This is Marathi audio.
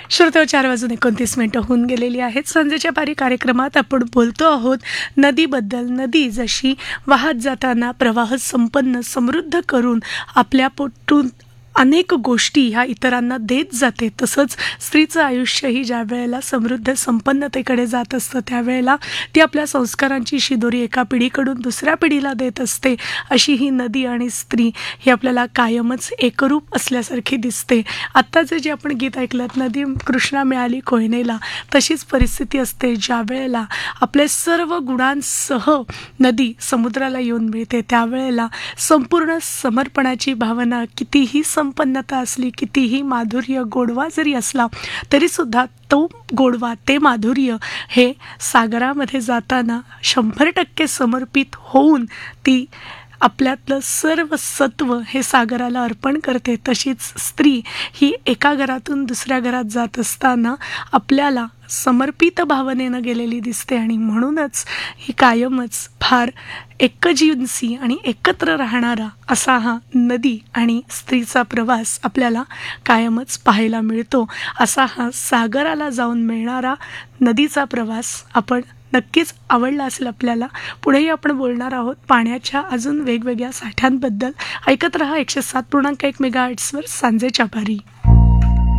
श्रोते 4:29 होऊन गेलेली आहेत. संजेच्या पारी कार्यक्रमात आपण बोलतो आहोत नदीबद्दल. नदी जशी वाहत जाताना प्रवाह संपन्न समृद्ध करून आपल्या पोटून अनेक गोष्टी ह्या इतरांना देत जाते, तसंच स्त्रीचं आयुष्यही ज्या वेळेला समृद्ध संपन्नतेकडे जात असतं त्यावेळेला ती आपल्या संस्कारांची शिदोरी एका पिढीकडून दुसऱ्या पिढीला देत असते. अशी ही नदी आणि स्त्री ही आपल्याला कायमच एकरूप असल्यासारखी दिसते. आत्ताचं जे आपण गीत ऐकलं, नदी कृष्णा मिळाली कोयनेला, तशीच परिस्थिती असते ज्या वेळेला आपले सर्व गुणांसह नदी समुद्राला येऊन मिळते. त्यावेळेला संपूर्ण समर्पणाची भावना, कितीही संपन्नता असली, कितीही माधुर्य गोडवा जरी असला तरीसुद्धा तो गोडवा, ते माधुर्य हे सागरामध्ये जाताना 100% समर्पित होऊन ती आपल्यातलं सर्व सत्व हे सागराला अर्पण करते. तशीच स्त्री ही एका घरातून दुसऱ्या घरात जात असताना आपल्याला समर्पित भावनेनं गेलेली दिसते आणि म्हणूनच ही कायमच फार एकजिन्सी आणि एकत्र राहणारा असा हा नदी आणि स्त्रीचा प्रवास आपल्याला कायमच पाहायला मिळतो. असा हा सागराला जाऊन मिळणारा नदीचा प्रवास आपण नक्कीच आवडला असेल आपल्याला. पुढेही आपण बोलणार आहोत पाण्याच्या अजून वेगवेगळ्या साठ्यांबद्दल. ऐकत रहा 107.1 मेगाहर्ट्झवर सांजेच्या पारी.